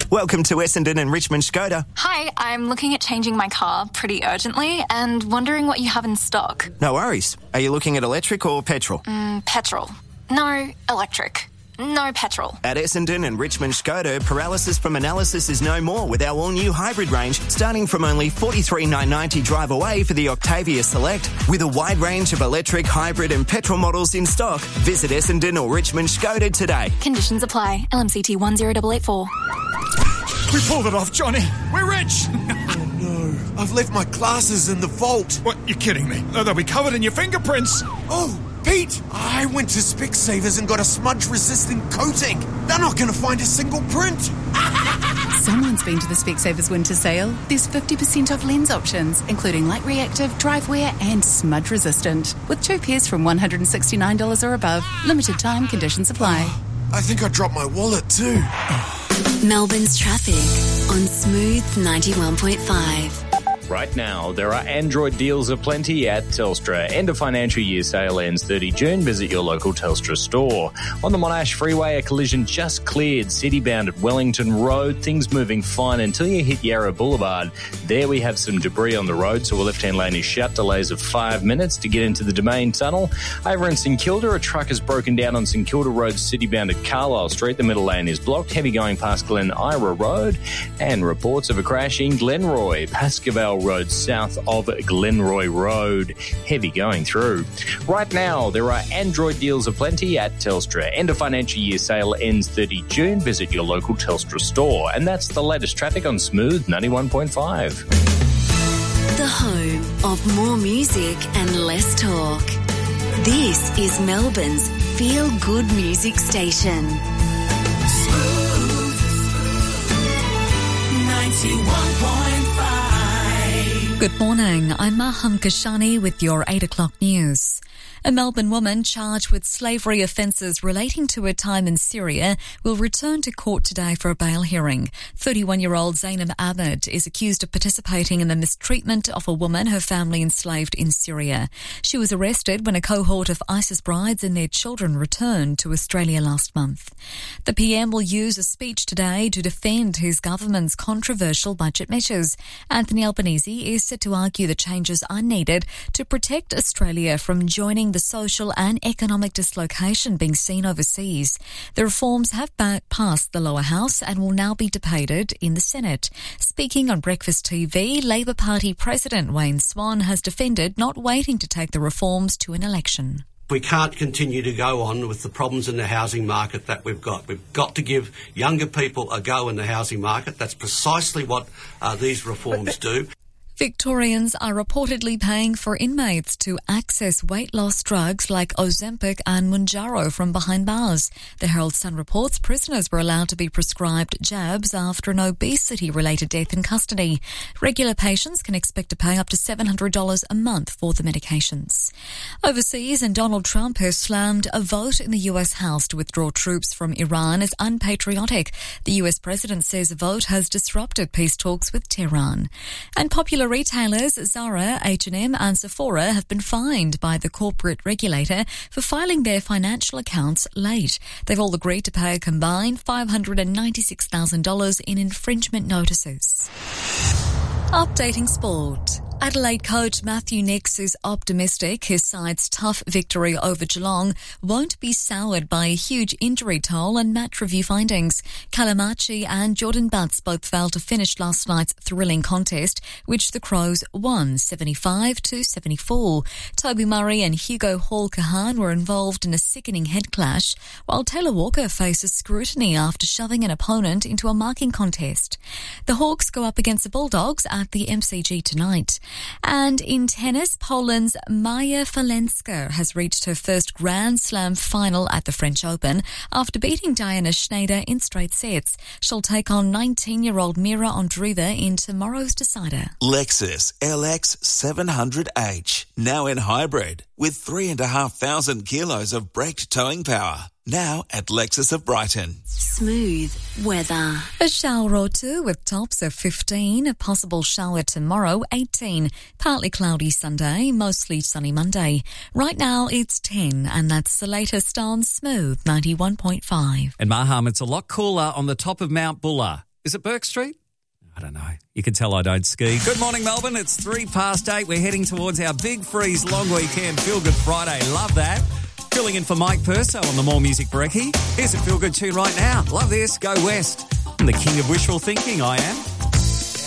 Welcome to Essendon and Richmond Skoda. Hi, I'm looking at changing my car pretty urgently and wondering what you have in stock. No worries. Are you looking at electric or petrol? Petrol. No, electric. No petrol. At Essendon and Richmond Skoda, paralysis from analysis is no more with our all-new hybrid range, starting from only $43,990 drive away for the Octavia Select. With a wide range of electric, hybrid and petrol models in stock, visit Essendon or Richmond Skoda today. Conditions apply. LMCT 10884. We pulled it off, Johnny. We're rich. Oh, no. I've left my glasses in the vault. What? You're kidding me. They'll be covered in your fingerprints. Oh, Pete, I went to Specsavers and got a smudge-resistant coating. They're not going to find a single print. Someone's been to the Specsavers winter sale. There's 50% off lens options, including light reactive, drive wear and smudge resistant. With 2 pairs from $169 or above. Limited time, conditions apply. I think I dropped my wallet too. Melbourne's traffic on Smooth 91.5. Right now, there are Android deals aplenty at Telstra. End of financial year sale ends 30 June. Visit your local Telstra store. On the Monash Freeway, a collision just cleared. City-bound at Wellington Road. Things moving fine until you hit Yarra Boulevard. There we have some debris on the road, so a left-hand lane is shut. Delays of 5 minutes to get into the Domain Tunnel. Over in St Kilda, a truck has broken down on St Kilda Road, city-bound at Carlisle Street. The middle lane is blocked. Heavy going past Glen Ira Road. And reports of a crash in Glenroy, Pascoval Road, south of Glenroy Road. Heavy going through. Right now, there are Android deals aplenty at Telstra. End of financial year sale ends 30 June. Visit your local Telstra store. And that's the latest traffic on Smooth 91.5. The home of more music and less talk. This is Melbourne's feel-good music station. Smooth 91.5. Good morning, I'm Maham Kashani with your 8 o'clock news. A Melbourne woman charged with slavery offences relating to her time in Syria will return to court today for a bail hearing. 31-year-old Zainab Ahmed is accused of participating in the mistreatment of a woman her family enslaved in Syria. She was arrested when a cohort of ISIS brides and their children returned to Australia last month. The PM will use a speech today to defend his government's controversial budget measures. Anthony Albanese is set to argue the changes are needed to protect Australia from joining the social and economic dislocation being seen overseas. The reforms have passed the lower house and will now be debated in the Senate. Speaking on Breakfast TV, Labor Party President Wayne Swan has defended not waiting to take the reforms to an election. We can't continue to go on with the problems in the housing market that we've got. We've got to give younger people a go in the housing market. That's precisely what these reforms do. Victorians are reportedly paying for inmates to access weight loss drugs like Ozempic and Mounjaro from behind bars. The Herald Sun reports prisoners were allowed to be prescribed jabs after an obesity-related death in custody. Regular patients can expect to pay up to $700 a month for the medications. Overseas, and Donald Trump has slammed a vote in the US House to withdraw troops from Iran as unpatriotic. The US president says the vote has disrupted peace talks with Tehran. And popular retailers Zara, H&M and Sephora have been fined by the corporate regulator for filing their financial accounts late. They've all agreed to pay a combined $596,000 in infringement notices. Updating sport. Adelaide coach Matthew Nicks is optimistic his side's tough victory over Geelong won't be soured by a huge injury toll and match review findings. Calamachi and Jordan Butts both failed to finish last night's thrilling contest, which the Crows won 75-74. Toby Murray and Hugo Hall-Kahan were involved in a sickening head clash, while Taylor Walker faces scrutiny after shoving an opponent into a marking contest. The Hawks go up against the Bulldogs at the MCG tonight. And in tennis, Poland's Maja Falenska has reached her first Grand Slam final at the French Open after beating Diana Schneider in straight sets. She'll take on 19-year-old Mira Andreeva in tomorrow's decider. Lexus LX 700H, now in hybrid, with 3,500 kilos of braked towing power. Now at Lexus of Brighton. Smooth weather. A shower or two with tops of 15, a possible shower tomorrow, 18. Partly cloudy Sunday, mostly sunny Monday. Right now it's 10, and that's the latest on Smooth 91.5. And Maham, it's a lot cooler on the top of Mount Buller. Is it Burke Street? I don't know. You can tell I don't ski. Good morning, Melbourne. It's 8:03. We're heading towards our Big Freeze long weekend. Feel Good Friday. Love that. Filling in for Mike Purso on the More Music Brekkie. Here's a feel good tune right now. Love this. Go West. I'm the king of wishful thinking, I am.